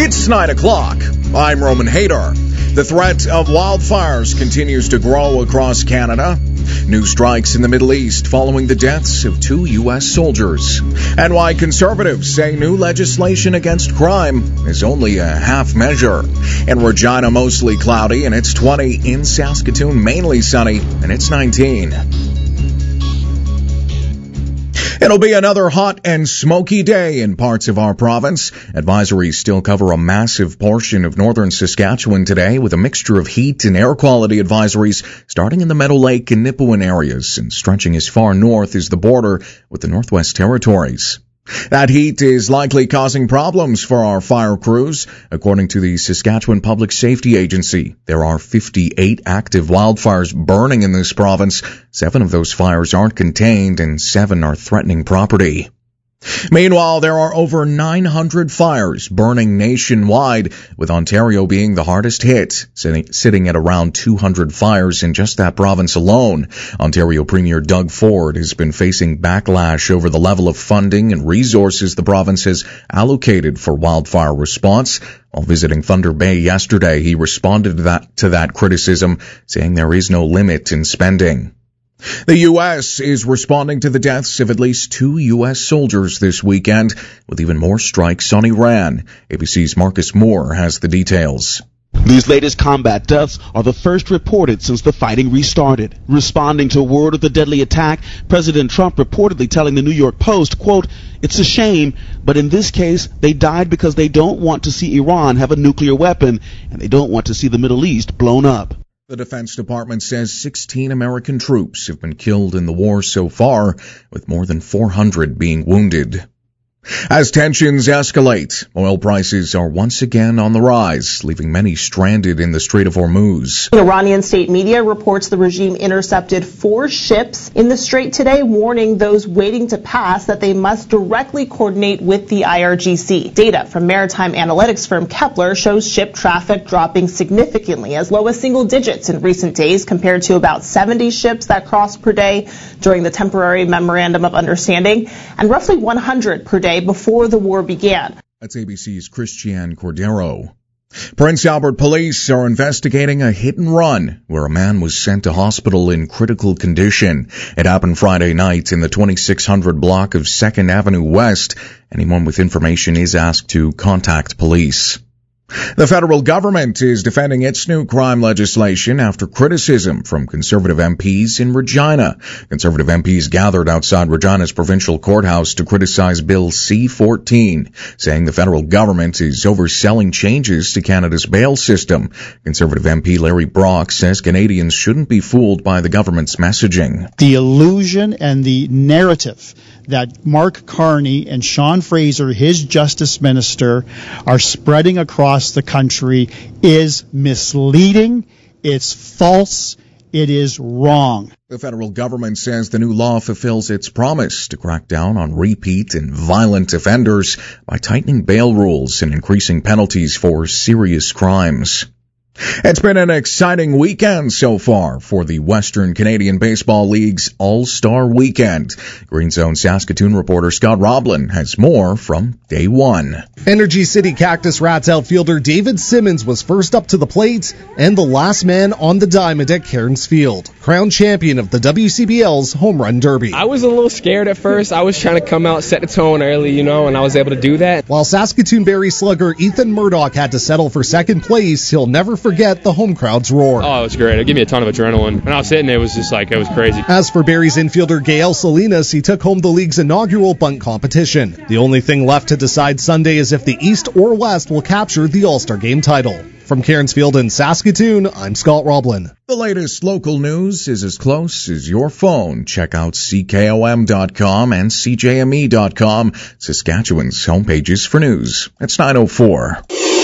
It's 9 o'clock. I'm Roman Hader. The threat of wildfires continues to grow across Canada. New strikes in the Middle East following the deaths of 2 U.S. soldiers. And why conservatives say new legislation against crime is only a half measure. In Regina, mostly cloudy, and it's 20. In Saskatoon, mainly sunny, and it's 19. It'll be another hot and smoky day in parts of our province. Advisories still cover a massive portion of northern Saskatchewan today, with a mixture of heat and air quality advisories starting in the Meadow Lake and Nipawin areas and stretching as far north as the border with the Northwest Territories. That heat is likely causing problems for our fire crews. According to the Saskatchewan Public Safety Agency, there are 58 active wildfires burning in this province. 7 of those fires aren't contained and 7 are threatening property. Meanwhile, there are over 900 fires burning nationwide, with Ontario being the hardest hit, sitting at around 200 fires in just that province alone. Ontario Premier Doug Ford has been facing backlash over the level of funding and resources the province has allocated for wildfire response. While visiting Thunder Bay yesterday, he responded to that criticism, saying there is no limit in spending. The U.S. is responding to the deaths of at least 2 U.S. soldiers this weekend, with even more strikes on Iran. ABC's Marcus Moore has the details. These latest combat deaths are the first reported since the fighting restarted. Responding to word of the deadly attack, President Trump reportedly telling the New York Post, quote, "It's a shame, but in this case, they died because they don't want to see Iran have a nuclear weapon, and they don't want to see the Middle East blown up." The Defense Department says 16 American troops have been killed in the war so far, with more than 400 being wounded. As tensions escalate, oil prices are once again on the rise, leaving many stranded in the Strait of Hormuz. Iranian state media reports the regime intercepted 4 ships in the strait today, warning those waiting to pass that they must directly coordinate with the IRGC. Data from maritime analytics firm Kepler shows ship traffic dropping significantly, as low as single digits in recent days, compared to about 70 ships that crossed per day during the temporary memorandum of understanding, and roughly 100 per day before the war began. That's ABC's Christiane Cordero. Prince Albert police are investigating a hit and run where a man was sent to hospital in critical condition. It happened Friday night in the 2600 block of 2nd Avenue West. Anyone with information is asked to contact police. The federal government is defending its new crime legislation after criticism from Conservative MPs in Regina. Conservative MPs gathered outside Regina's provincial courthouse to criticize Bill C-14, saying the federal government is overselling changes to Canada's bail system. Conservative MP Larry Brock says Canadians shouldn't be fooled by the government's messaging. The illusion and the narrative that Mark Carney and Sean Fraser, his justice minister, are spreading across the country is misleading, it's false, it is wrong. The federal government says the new law fulfills its promise to crack down on repeat and violent offenders by tightening bail rules and increasing penalties for serious crimes. It's been an exciting weekend so far for the Western Canadian Baseball League's All-Star Weekend. Green Zone Saskatoon reporter Scott Roblin has more from day one. Energy City Cactus Rats outfielder David Simmons was first up to the plate and the last man on the diamond at Cairns Field, crowned champion of the WCBL's Home Run Derby. I was a little scared at first. I was trying to come out, set the tone early, and I was able to do that. While Saskatoon Berry slugger Ethan Murdoch had to settle for second place, he'll never forget the home crowd's roar. Oh, it was great. It gave me a ton of adrenaline. When I was sitting there, it was just it was crazy. As for Berry's infielder Gael Salinas, he took home the league's inaugural bunt competition. The only thing left to decide Sunday is if the East or West will capture the All-Star Game title. From Cairns Field in Saskatoon, I'm Scott Roblin. The latest local news is as close as your phone. Check out CKOM.com and CJME.com, Saskatchewan's homepages for news. It's 9:04.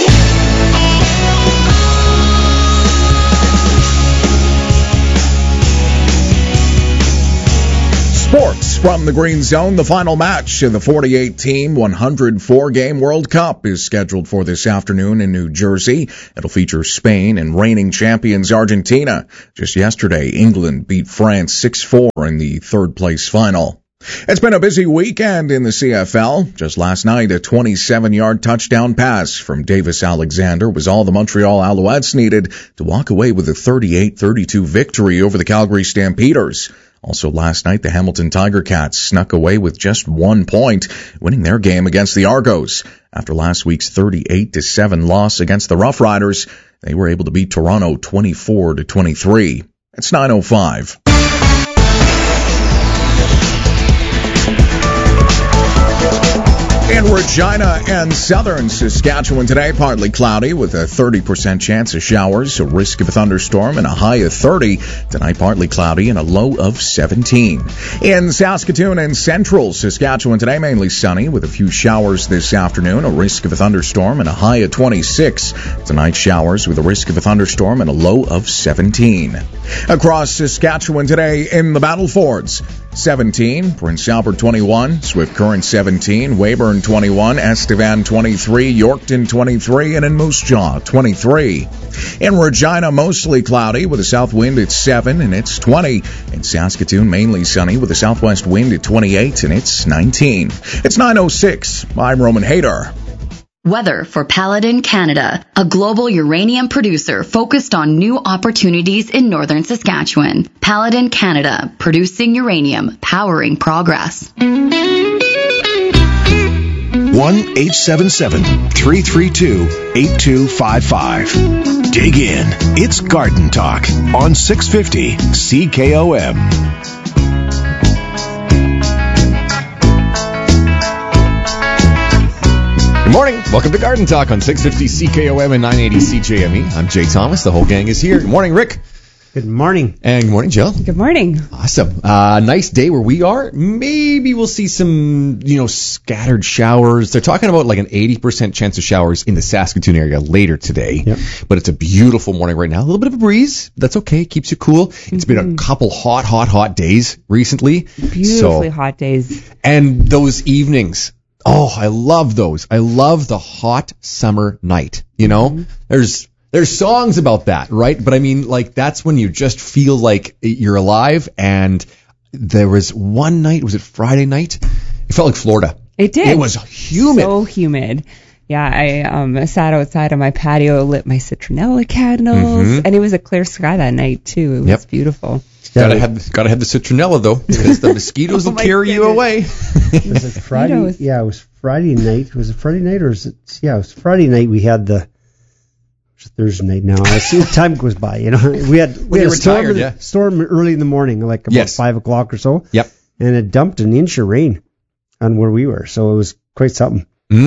Sports from the Green Zone. The final match of the 48-team 104-game World Cup is scheduled for this afternoon in New Jersey. It'll feature Spain and reigning champions Argentina. Just yesterday, England beat France 6-4 in the third-place final. It's been a busy weekend in the CFL. Just last night, a 27-yard touchdown pass from Davis Alexander was all the Montreal Alouettes needed to walk away with a 38-32 victory over the Calgary Stampeders. Also last night, the Hamilton Tiger Cats snuck away with just 1 point, winning their game against the Argos. After last week's 38-7 loss against the Rough Riders, they were able to beat Toronto 24-23. It's 9:05. In Regina and southern Saskatchewan today, partly cloudy with a 30% chance of showers, a risk of a thunderstorm, and a high of 30. Tonight, partly cloudy and a low of 17. In Saskatoon and central Saskatchewan today, mainly sunny with a few showers this afternoon, a risk of a thunderstorm, and a high of 26. Tonight, showers with a risk of a thunderstorm and a low of 17. Across Saskatchewan today in the Battlefords, 17, Prince Albert 21, Swift Current 17, Weyburn 21, Estevan 23, Yorkton 23, and in Moose Jaw 23. In Regina, mostly cloudy with a south wind at 7 and it's 20. In Saskatoon, mainly sunny with a southwest wind at 28 and it's 19. It's 9:06. I'm Roman Hayter. Weather for Paladin Canada, a global uranium producer focused on new opportunities in northern Saskatchewan. Paladin Canada, producing uranium, powering progress. 1-877-332-8255. Dig in. It's Garden Talk on 650 CKOM. Good morning. Welcome to Garden Talk on 650 CKOM and 980 CJME. I'm Jay Thomas. The whole gang is here. Good morning, Rick. Good morning. And good morning, Jill. Good morning. Awesome. Nice day where we are. Maybe we'll see some, scattered showers. They're talking about like an 80% chance of showers in the Saskatoon area later today. Yep. But it's a beautiful morning right now. A little bit of a breeze. That's okay. Keeps you cool. It's been a couple hot days recently. Beautifully hot days. And those evenings. Oh, I love those. I love the hot summer night. There's songs about that, right? But I mean, like, that's when you just feel like you're alive. And there was one night, was it Friday night? It felt like Florida. It did. It was humid. So humid. Yeah, I sat outside on my patio, lit my citronella candles, and it was a clear sky that night too. It was beautiful. Gotta have the citronella though, because the mosquitoes will carry you away. Was it Friday? Yeah, it was Friday night. Was it Friday night or is it? Yeah, it was Friday night. We had Thursday night now. I see time goes by. We had a storm early in the morning, like about 5 o'clock or so. Yep. And it dumped an inch of rain on where we were, so it was quite something.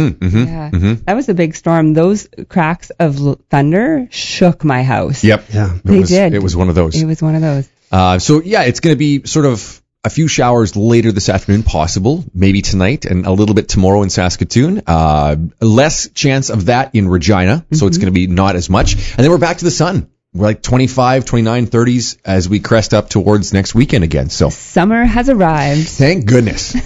That was a big storm. Those cracks of thunder shook my house. Yep. Yeah. They did. It was one of those. It was one of those. It's going to be sort of a few showers later this afternoon, possible, maybe tonight, and a little bit tomorrow in Saskatoon. Less chance of that in Regina, so it's going to be not as much. And then we're back to the sun. We're like 25, 29, 30s as we crest up towards next weekend again. So summer has arrived. Thank goodness.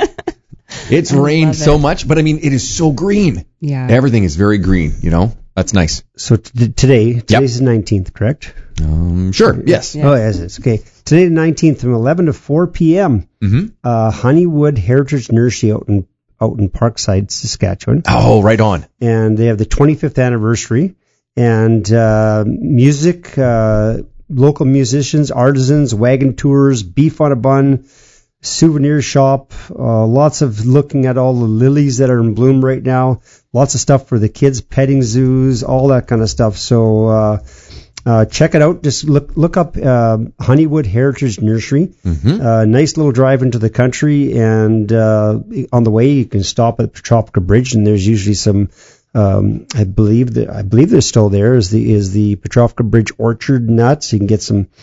It's rained so much, but I mean, it is so green. Yeah. Everything is very green, That's nice. So today's the 19th, correct? Sure. Yes. Oh, yes, it's okay. Today the 19th from 11 to 4 p.m. Honeywood Heritage Nursery out in Parkside, Saskatchewan. Oh, right on. And they have the 25th anniversary and music, local musicians, artisans, wagon tours, beef on a bun, souvenir shop, lots of looking at all the lilies that are in bloom right now, lots of stuff for the kids, petting zoos, all that kind of stuff. So check it out. Just look up Honeywood Heritage Nursery. Nice little drive into the country, and on the way you can stop at Petrovica Bridge, and there's usually some. I believe they're still there. Is the Petrovica Bridge orchard nuts? You can get some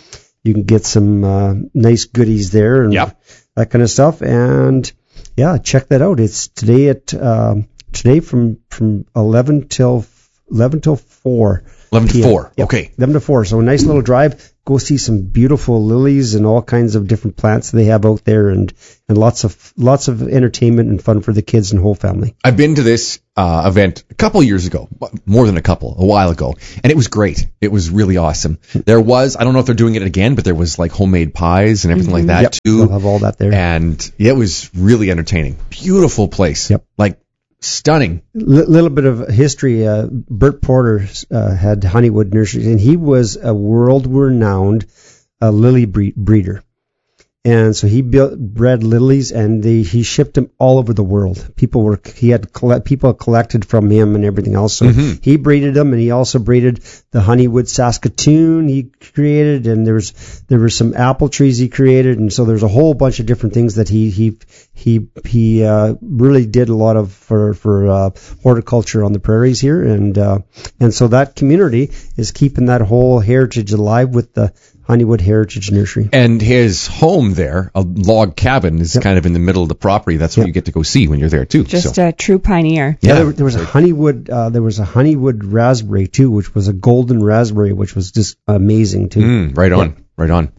nice goodies there and that kind of stuff. And check that out. It's today from 11 till 4. 11 to 4. Yep. Okay. 11 to 4. So a nice little drive. Go see some beautiful lilies and all kinds of different plants they have out there, and lots of entertainment and fun for the kids and whole family. I've been to this. event a couple years ago, more than a while ago, and it was great. It was really awesome. There was, I don't know if they're doing it again, but there was like homemade pies and everything like that too. They'll have all that there. And it was really entertaining. Beautiful place. Yep. Like stunning. Little bit of history. Bert Porter had Honeywood Nurseries, and he was a world-renowned lily breeder. And so he bred lilies, and he shipped them all over the world. People collected from him and everything else. So he breeded them, and he also breeded the Honeywood Saskatoon he created, and there were some apple trees he created, and so there's a whole bunch of different things that he really did a lot of for horticulture on the prairies here, and so that community is keeping that whole heritage alive with the Honeywood Heritage Nursery. And his home there, a log cabin, is kind of in the middle of the property. That's what you get to go see when you're there too. Just a true pioneer. Yeah, there was a Honeywood raspberry too, which was a golden raspberry, which was just amazing too. Right on. Right on.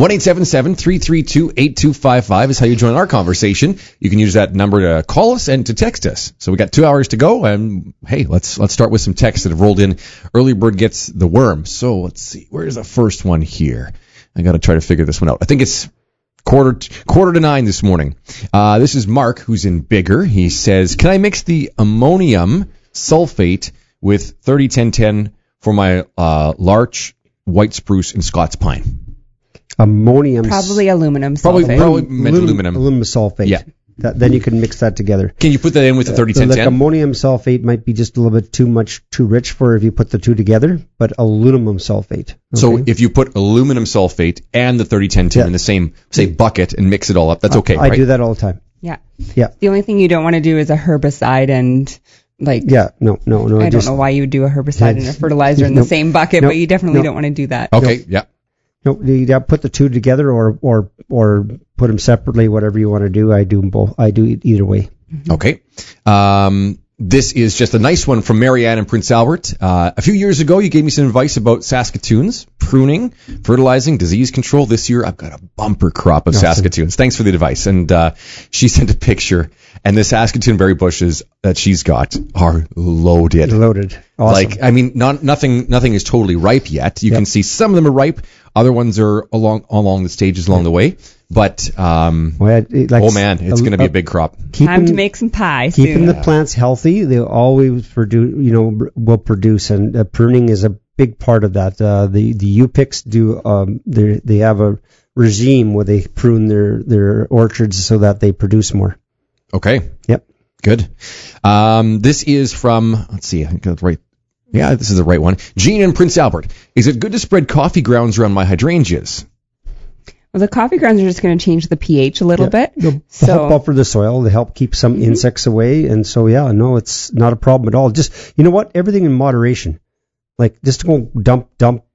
1-877-332-8255 is how you join our conversation. You can use that number to call us and to text us. So we got 2 hours to go, and hey, let's start with some texts that have rolled in. Early bird gets the worm. So let's see, where's the first one here? I got to try to figure this one out. I think it's quarter to 9 this morning. This is Mark, who's in Bigger. He says, "Can I mix the ammonium sulfate with 30-10-10 for my larch, white spruce, and Scots pine?" Ammonium. Probably aluminum sulfate. Probably meant aluminum. Aluminum sulfate. Yeah. Then you can mix that together. Can you put that in with the 30-10-10? Like ammonium sulfate might be just a little bit too rich for if you put the two together, but aluminum sulfate. Okay? So if you put aluminum sulfate and the 30-10-10 in the same, say, bucket and mix it all up, that's okay, right? I do that all the time. Yeah. Yeah. The only thing you don't want to do is a herbicide and no. I don't know why you would do a herbicide and a fertilizer in the same bucket, but you definitely don't want to do that. Okay, yeah. No, you got to put the two together or put them separately, whatever you want to do. I do them both. I do it either way. Okay. This is just a nice one from Marianne in Prince Albert. A few years ago, you gave me some advice about Saskatoons, pruning, fertilizing, disease control. This year, I've got a bumper crop of Saskatoons. Thanks for the advice. And she sent a picture, and the Saskatoon berry bushes that she's got are loaded. Loaded. Awesome. Nothing is totally ripe yet. You can see some of them are ripe. Other ones are along the stages along the way. But, man, it's going to be a big crop. Time to make some pie soon. Keeping the plants healthy, they always will produce, and pruning is a big part of that. The UPICs they have a regime where they prune their orchards so that they produce more. Okay. Yep. Good. This is from, let's see, I think that's right. Yeah, this is the right one. Jean in Prince Albert. Is it good to spread coffee grounds around my hydrangeas? Well, the coffee grounds are just going to change the pH a little bit. They'll help buffer the soil. They help keep some insects away. And so, it's not a problem at all. Just, you know what? Everything in moderation. Like, just go dump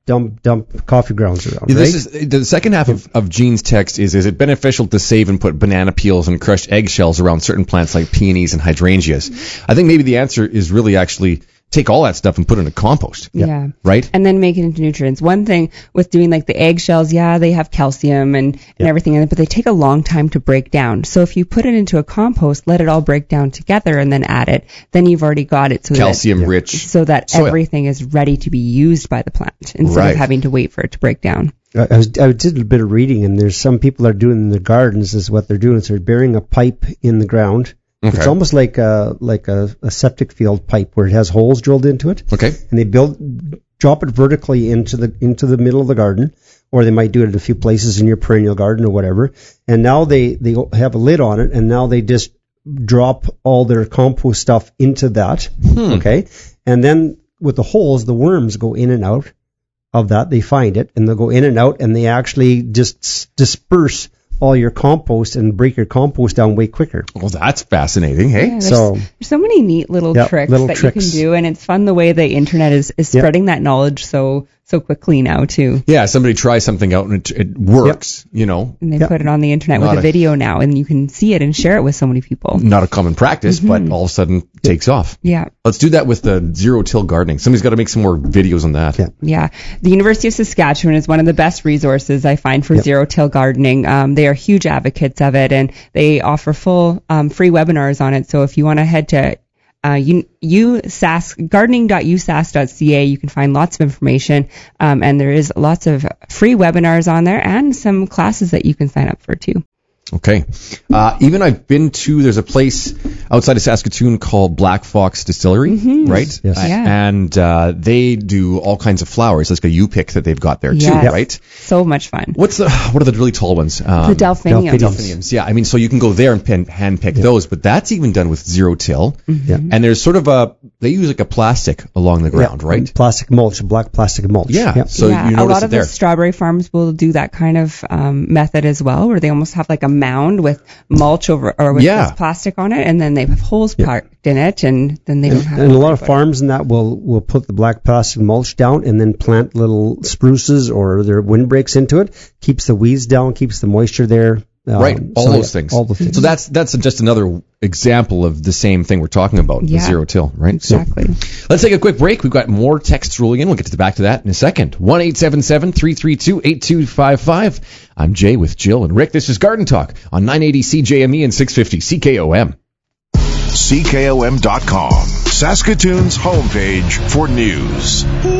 coffee grounds around. This is the second half of Jean's text is it beneficial to save and put banana peels and crushed eggshells around certain plants like peonies and hydrangeas? I think maybe the answer is really actually take all that stuff and put it in a compost. Yeah. Right? And then make it into nutrients. One thing with doing like the eggshells, they have calcium and everything in it, but they take a long time to break down. So if you put it into a compost, let it all break down together and then add it, then you've already got it calcium rich so that soil. Everything is ready to be used by the plant instead of having to wait for it to break down. I did a bit of reading, and there's some people that are doing in their gardens is what they're doing. So they're burying a pipe in the ground. Okay. It's almost like a septic field pipe where it has holes drilled into it. Okay. And they drop it vertically into the middle of the garden, or they might do it at a few places in your perennial garden or whatever. And now they have a lid on it, and now they just drop all their compost stuff into that. Okay. And then with the holes, the worms go in and out of that. They find it, and they'll go in and out, and they actually just disperse all your compost and break your compost down way quicker. Well, that's fascinating, hey? Yeah, there's so many neat little tricks you can do, and it's fun the way the internet is spreading that knowledge so quickly now, too. Yeah, somebody tries something out and it works, And they put it on the internet with a video now, and you can see it and share it with so many people. Not a common practice, but all of a sudden takes off. Yeah. Let's do that with the zero-till gardening. Somebody's got to make some more videos on that. Yeah. The University of Saskatchewan is one of the best resources I find for zero-till gardening. They are huge advocates of it, and they offer full free webinars on it. So if you want to head to gardening.usas.ca. You can find lots of information, and there is lots of free webinars on there and some classes that you can sign up for too. Okay. Even I've been to, there's a place outside of Saskatoon called Black Fox Distillery, right? Yes. Yeah. And they do all kinds of flowers. It's like a U-pick that they've got there too, Yes. right? So much fun. What are the really tall ones? The delphiniums. Delphiniums. Yeah, I mean, so you can go there and hand pick those, but that's even done with zero till. Yeah. And there's sort of they use like a plastic along the ground, right? Plastic mulch, black plastic mulch. Yeah. So you a notice lot it of there. the strawberry farms will do that kind of method as well, where they almost have like a mound with mulch over or with this plastic on it, and then they have holes parked in it, and then they don't have. And a lot of farms and that will put the black plastic mulch down and then plant little spruces or their windbreaks into it. Keeps the weeds down, keeps the moisture there. Right, all those things. All the things. So that's just another example of the same thing we're talking about, the zero till, right? Exactly. So, let's take a quick break. We've got more texts rolling in. We'll get back to that in a second. 1-877-332-8255. I'm Jay with Jill and Rick. This is Garden Talk on 980 CJME and 650 CKOM. CKOM.com, Saskatoon's homepage for news.